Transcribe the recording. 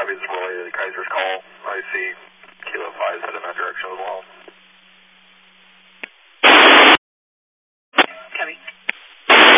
Copy, this is related to Kaiser's call. I see